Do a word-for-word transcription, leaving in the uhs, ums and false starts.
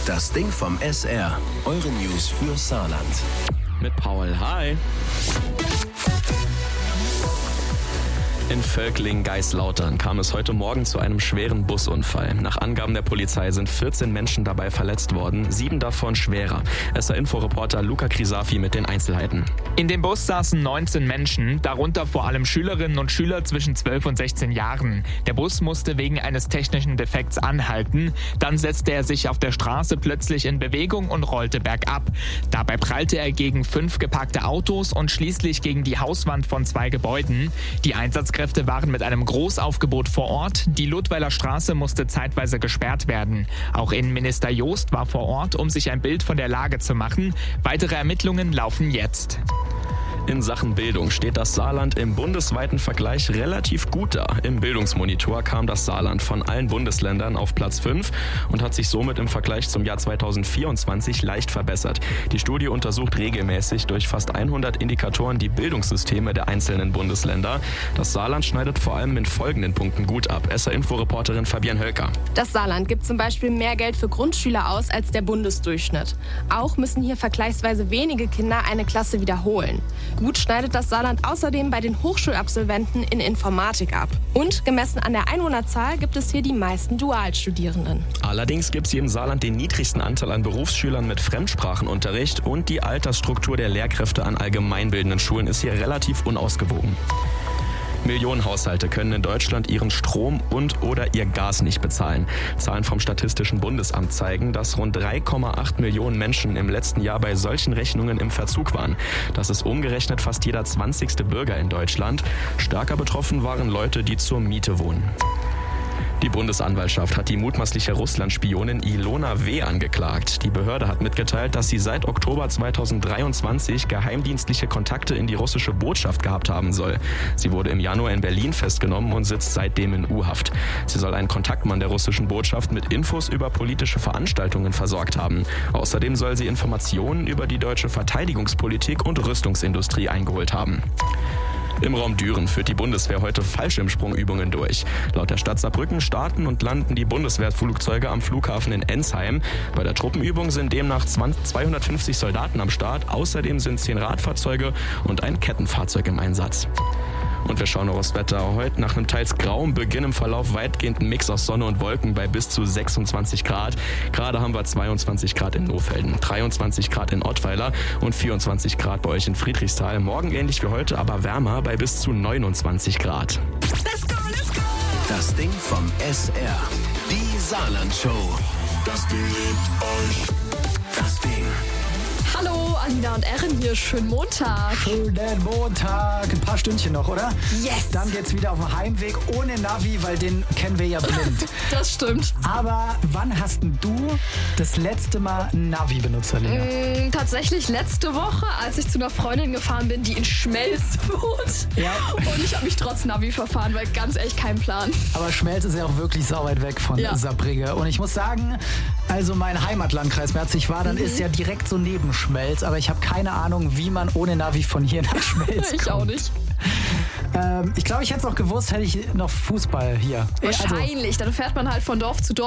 Das Ding vom S R. Eure News für Saarland. Mit Paul. Hi. In Völklingen-Geislautern kam es heute Morgen zu einem schweren Busunfall. Nach Angaben der Polizei sind vierzehn Menschen dabei verletzt worden, sieben davon schwerer. S R-Info-Reporter Luca Krisafi mit den Einzelheiten. In dem Bus saßen neunzehn Menschen, darunter vor allem Schülerinnen und Schüler zwischen zwölf und sechzehn Jahren. Der Bus musste wegen eines technischen Defekts anhalten. Dann setzte er sich auf der Straße plötzlich in Bewegung und rollte bergab. Dabei prallte er gegen fünf geparkte Autos und schließlich gegen die Hauswand von zwei Gebäuden. Die Einsatzkräfte Kräfte waren mit einem Großaufgebot vor Ort. Die Ludweiler Straße musste zeitweise gesperrt werden. Auch Innenminister Joost war vor Ort, um sich ein Bild von der Lage zu machen. Weitere Ermittlungen laufen jetzt. In Sachen Bildung steht das Saarland im bundesweiten Vergleich relativ gut da. Im Bildungsmonitor kam das Saarland von allen Bundesländern auf Platz fünf und hat sich somit im Vergleich zum Jahr zweitausendvierundzwanzig leicht verbessert. Die Studie untersucht regelmäßig durch fast hundert Indikatoren die Bildungssysteme der einzelnen Bundesländer. Das Saarland schneidet vor allem in folgenden Punkten gut ab. S R-Info-Reporterin Fabienne Hölker. Das Saarland gibt zum Beispiel mehr Geld für Grundschüler aus als der Bundesdurchschnitt. Auch müssen hier vergleichsweise wenige Kinder eine Klasse wiederholen. Gut schneidet das Saarland außerdem bei den Hochschulabsolventen in Informatik ab. Und gemessen an der Einwohnerzahl gibt es hier die meisten Dualstudierenden. Allerdings gibt es hier im Saarland den niedrigsten Anteil an Berufsschülern mit Fremdsprachenunterricht und die Altersstruktur der Lehrkräfte an allgemeinbildenden Schulen ist hier relativ unausgewogen. Millionen Haushalte können in Deutschland ihren Strom und oder ihr Gas nicht bezahlen. Zahlen vom Statistischen Bundesamt zeigen, dass rund drei Komma acht Millionen Menschen im letzten Jahr bei solchen Rechnungen im Verzug waren. Das ist umgerechnet fast jeder zwanzigste Bürger in Deutschland. Stärker betroffen waren Leute, die zur Miete wohnen. Die Bundesanwaltschaft hat die mutmaßliche Russland-Spionin Ilona W. angeklagt. Die Behörde hat mitgeteilt, dass sie seit Oktober zweitausenddreiundzwanzig geheimdienstliche Kontakte in die russische Botschaft gehabt haben soll. Sie wurde im Januar in Berlin festgenommen und sitzt seitdem in U-Haft. Sie soll einen Kontaktmann der russischen Botschaft mit Infos über politische Veranstaltungen versorgt haben. Außerdem soll sie Informationen über die deutsche Verteidigungspolitik und Rüstungsindustrie eingeholt haben. Im Raum Düren führt die Bundeswehr heute Fallschirmsprungübungen durch. Laut der Stadt Saarbrücken starten und landen die Bundeswehrflugzeuge am Flughafen in Ensheim. Bei der Truppenübung sind demnach zweihundertfünfzig Soldaten am Start. Außerdem sind zehn Radfahrzeuge und ein Kettenfahrzeug im Einsatz. Und wir schauen noch aufs Wetter. Heute nach einem teils grauem Beginn im Verlauf weitgehend ein Mix aus Sonne und Wolken bei bis zu sechsundzwanzig Grad. Gerade haben wir zweiundzwanzig Grad in Nohfelden, dreiundzwanzig Grad in Ottweiler und vierundzwanzig Grad bei euch in Friedrichsthal. Morgen ähnlich wie heute, aber wärmer bei bis zu neunundzwanzig Grad. Let's go, let's go! Das Ding vom S R. Die Saarland-Show. Das Ding liebt euch. Das Ding. Hallo, Alina und Erin hier. Schönen Montag. Schönen Montag. Ein paar Stündchen noch, oder? Yes. Dann geht's wieder auf den Heimweg ohne Navi, weil den kennen wir ja blind. Das stimmt. Aber wann hast denn du das letzte Mal ein Navi benutzt, Alina? Mm, tatsächlich letzte Woche, als ich zu einer Freundin gefahren bin, die in Schmelz wohnt. Ja. Und ich habe mich trotz Navi verfahren, weil ganz echt kein Plan. Aber Schmelz ist ja auch wirklich sau weit weg von Ja. Saarbrücken. Und ich muss sagen, also mein Heimatlandkreis Merzig-Wadern Mhm. ist ja direkt so neben Schmelz. Aber ich habe keine Ahnung, wie man ohne Navi von hier nach Schmelz kommt. Ich auch nicht. Ähm, ich glaube, ich hätte es auch gewusst, hätte ich noch Fußball hier. Also, Wahrscheinlich. Dann fährt man halt von Dorf zu Dorf.